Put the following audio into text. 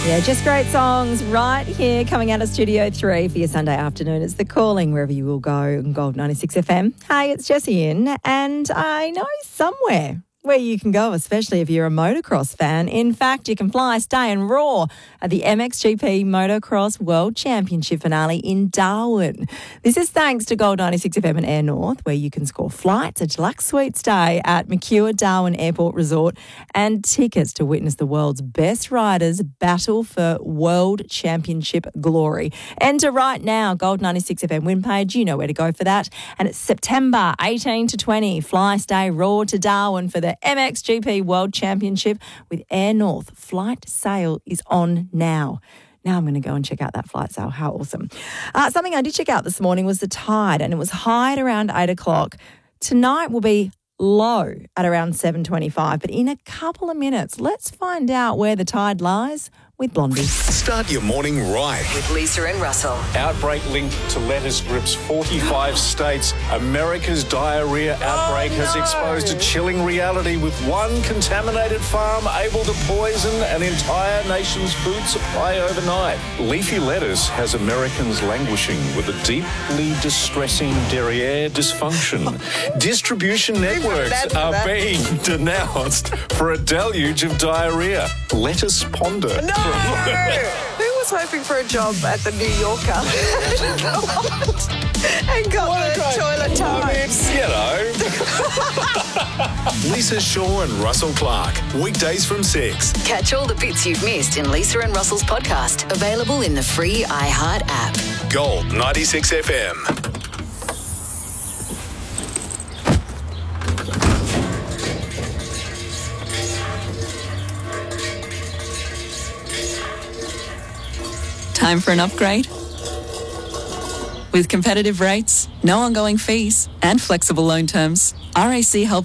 Yeah, just great songs right here coming out of Studio 3 for your Sunday afternoon. It's The Calling, wherever you will go, on Gold 96 FM. Hey, it's Jessie in, and I know somewhere where you can go, especially if you're a motocross fan. In fact, you can fly, stay and roar at the MXGP Motocross World Championship finale in Darwin. This is thanks to Gold 96 FM and Air North, where you can score flights, a deluxe suite stay at McCure Darwin Airport Resort, and tickets to witness the world's best riders battle for World Championship glory. Enter right now, Gold 96 FM win page. You know where to go for that. And it's September 18 to 20. Fly, stay, roar to Darwin for the MXGP World Championship with Air North. Flight sale is on now. Now I'm going to go and check out that flight sale. How awesome. Something I did check out this morning was the tide, and it was high at around 8 o'clock. Tonight will be low at around 7:25, but in a couple of minutes, let's find out where the tide lies with Blondie. Start your morning right with Lisa and Russell. Outbreak linked to lettuce grips 45 states. America's diarrhea outbreak has exposed a chilling reality, with one contaminated farm able to poison an entire nation's food supply overnight. Leafy lettuce has Americans languishing with a deeply distressing derriere dysfunction. Distribution networks are being denounced for a deluge of diarrhea. Lettuce ponder. No! Who was hoping for a job at the New Yorker and got the toilet totes? You know. Lisa Shaw and Russell Clark. Weekdays from 6. Catch all the bits you've missed in Lisa and Russell's podcast, available in the free iHeart app. Gold 96 FM. Time for an upgrade? With competitive rates, no ongoing fees, and flexible loan terms, RAC helps